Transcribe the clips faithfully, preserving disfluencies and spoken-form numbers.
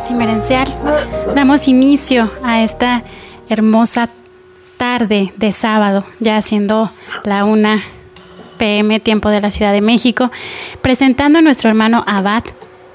Paz Inmerencial. Damos inicio a esta hermosa tarde de sábado, ya siendo la una pe eme tiempo de la Ciudad de México, presentando a nuestro hermano abad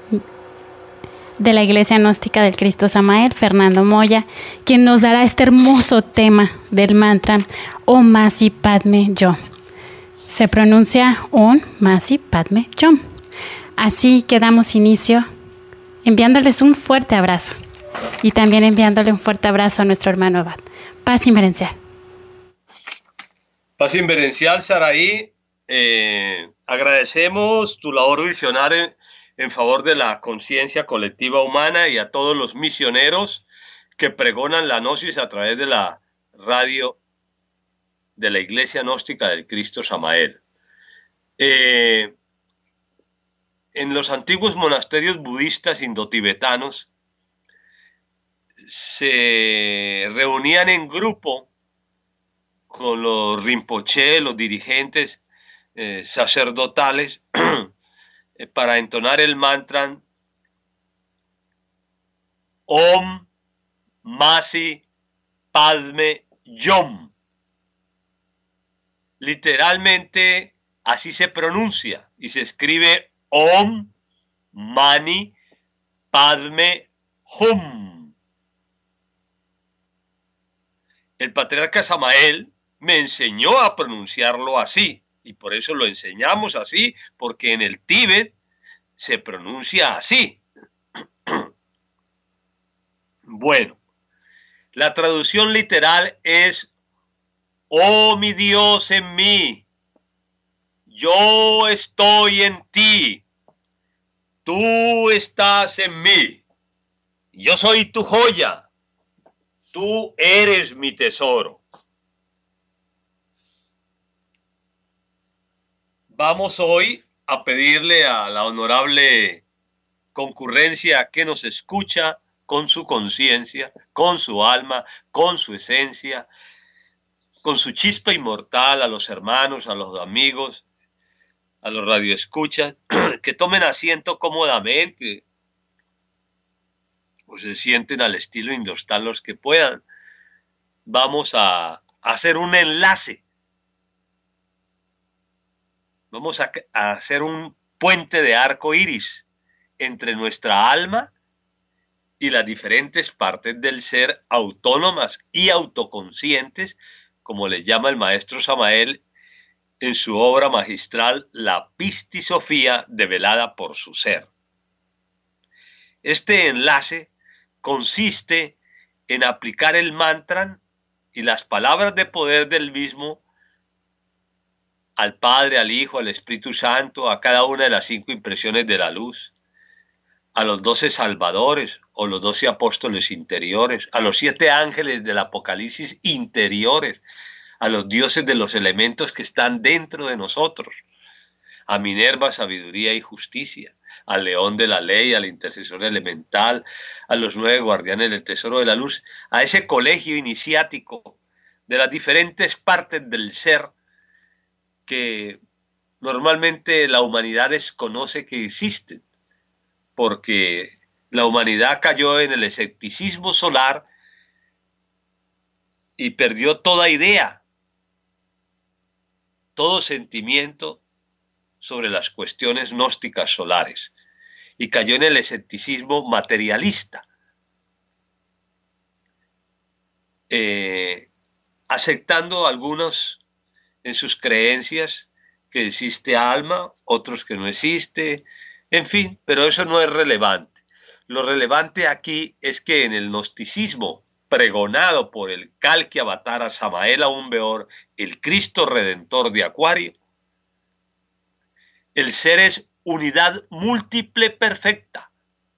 de la Iglesia Gnóstica del Cristo Samael, Fernando Moya, quien nos dará este hermoso tema del mantra Om Mani Padme Hum. Se pronuncia Om Mani Padme Hum. Así que damos inicio enviándoles un fuerte abrazo y también enviándole un fuerte abrazo a nuestro hermano abad. Paz Inmerencial. Paz Inmerencial, Saraí, eh, agradecemos tu labor visionaria en favor de la conciencia colectiva humana y a todos los misioneros que pregonan la gnosis a través de la radio de la Iglesia Gnóstica del Cristo Samael. Eh, en los antiguos monasterios budistas indotibetanos se reunían en grupo con los rinpoché, los dirigentes eh, sacerdotales, para entonar el mantra Om Mani Padme Hum. Literalmente así se pronuncia y se escribe Om Mani Padme Hum. El patriarca Samael me enseñó a pronunciarlo así. Y por eso lo enseñamos así, porque en el Tíbet se pronuncia así. Bueno, la traducción literal es: oh mi Dios en mí, yo estoy en ti, tú estás en mí, yo soy tu joya, tú eres mi tesoro. Vamos hoy a pedirle a la honorable concurrencia que nos escucha con su conciencia, con su alma, con su esencia, con su chispa inmortal, a los hermanos, a los amigos, a los radioescuchas, que tomen asiento cómodamente o se sienten al estilo indostán los que puedan. Vamos a hacer un enlace. Vamos a, a hacer un puente de arco iris entre nuestra alma y las diferentes partes del ser autónomas y autoconscientes, como les llama el maestro Samael en su obra magistral La Pistisofía develada por su ser. Este enlace consiste en aplicar el mantra y las palabras de poder del mismo al Padre, al Hijo, al Espíritu Santo, a cada una de las cinco impresiones de la luz, a los doce salvadores o los doce apóstoles interiores, a los siete ángeles del Apocalipsis interiores, a los dioses de los elementos que están dentro de nosotros, a Minerva, sabiduría y justicia, al león de la ley, al intercesor elemental, a los nueve guardianes del tesoro de la luz, a ese colegio iniciático de las diferentes partes del ser que normalmente la humanidad desconoce que existen, porque la humanidad cayó en el escepticismo solar y perdió toda idea, todo sentimiento sobre las cuestiones gnósticas solares, y cayó en el escepticismo materialista, eh, aceptando algunos en sus creencias que existe alma, otros que no existe, en fin, pero eso no es relevante. Lo relevante aquí es que en el gnosticismo pregonado por el Kalki Avatara Samael Aún Beor, el Cristo Redentor de Acuario, el ser es unidad múltiple perfecta.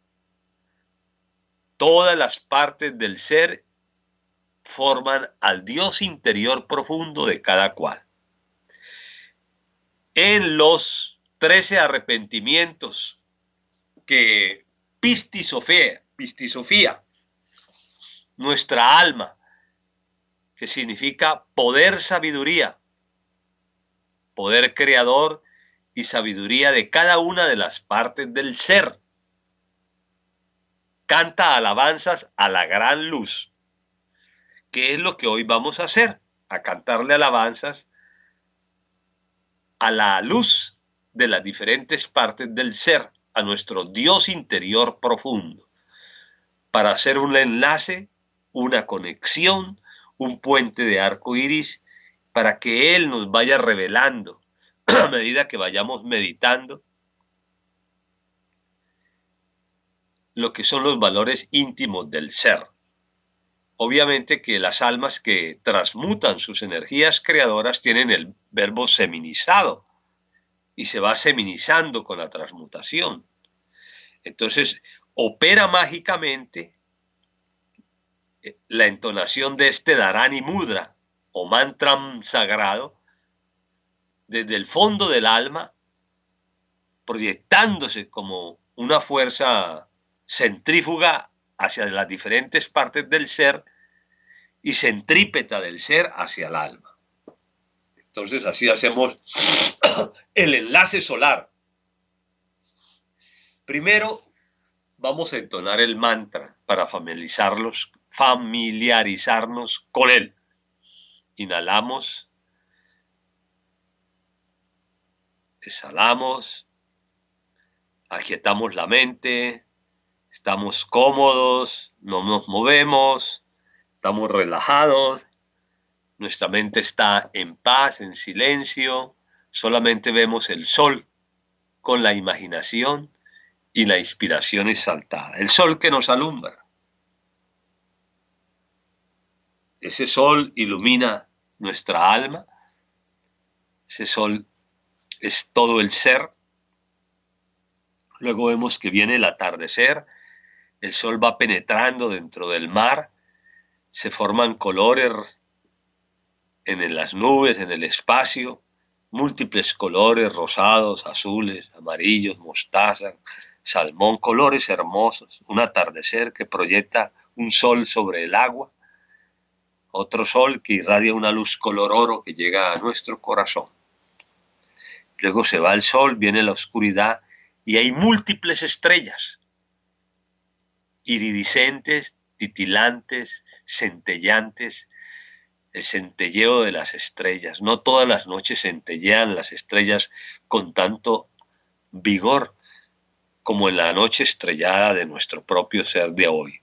Todas las partes del ser forman al Dios interior profundo de cada cual. En los trece arrepentimientos que Pistisofía, Pistisofía, nuestra alma, que significa poder, sabiduría, poder creador y sabiduría de cada una de las partes del ser, canta alabanzas a la gran luz. ¿Qué es lo que hoy vamos a hacer? A cantarle alabanzas a la luz de las diferentes partes del ser, a nuestro Dios interior profundo, para hacer un enlace, una conexión, un puente de arco iris, para que Él nos vaya revelando a medida que vayamos meditando lo que son los valores íntimos del ser. Obviamente que las almas que transmutan sus energías creadoras tienen el verbo seminizado y se va seminizando con la transmutación. Entonces, opera mágicamente la entonación de este Dharani Mudra o mantra sagrado desde el fondo del alma, proyectándose como una fuerza centrífuga hacia las diferentes partes del ser y centrípeta del ser hacia el alma. Entonces así hacemos el enlace solar. Primero vamos a entonar el mantra para familiarizarlos, familiarizarnos con él. Inhalamos, exhalamos, aquietamos la mente, estamos cómodos, no nos movemos, estamos relajados, nuestra mente está en paz, en silencio, solamente vemos el sol con la imaginación y la inspiración exaltada. El sol que nos alumbra. Ese sol ilumina nuestra alma, ese sol es todo el ser. Luego vemos que viene el atardecer, el sol va penetrando dentro del mar, se forman colores en las nubes, en el espacio, múltiples colores, rosados, azules, amarillos, mostaza, salmón, colores hermosos, un atardecer que proyecta un sol sobre el agua, otro sol que irradia una luz color oro que llega a nuestro corazón. Luego se va el sol, viene la oscuridad y hay múltiples estrellas, iridiscentes, titilantes, centellantes, el centelleo de las estrellas. No todas las noches centellean las estrellas con tanto vigor como en la noche estrellada de nuestro propio ser de hoy.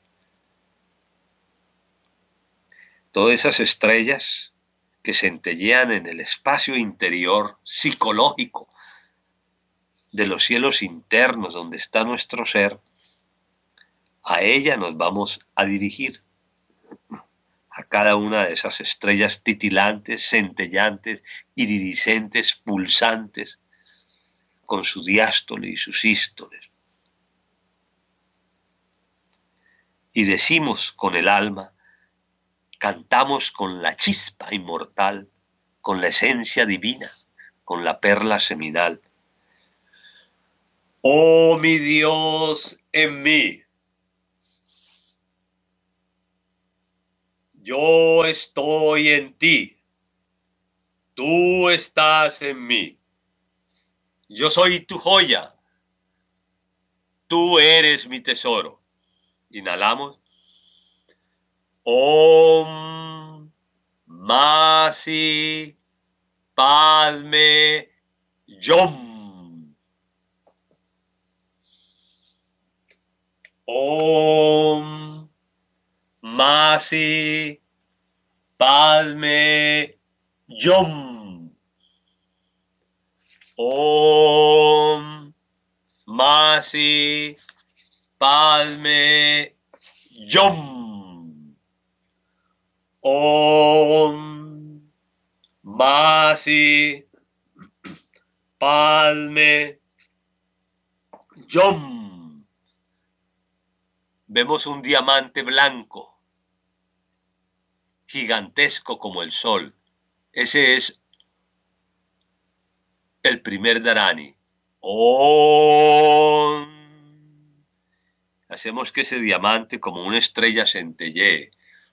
Todas esas estrellas que centellean en el espacio interior psicológico de los cielos internos donde está nuestro ser, a ella nos vamos a dirigir, a cada una de esas estrellas titilantes, centellantes, iridiscentes, pulsantes, con su diástole y sus sístoles. Y decimos con el alma, cantamos con la chispa inmortal, con la esencia divina, con la perla seminal. Oh mi Dios en mí, yo estoy en ti, tú estás en mí, yo soy tu joya, tú eres mi tesoro. Inhalamos. Om Masi Padme Yom. Om Masi Padme Yom. Om Masi Padme Yom. Om Masi Padme Yom. Vemos un diamante blanco, gigantesco como el sol. Ese es el primer Dharani. Om. Hacemos que ese diamante como una estrella centellee.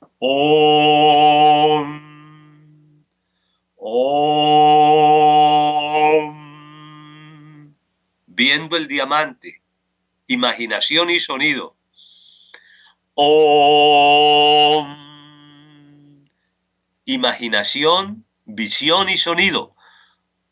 Om. Om. Viendo el diamante, imaginación y sonido. Om. Imaginación, visión y sonido.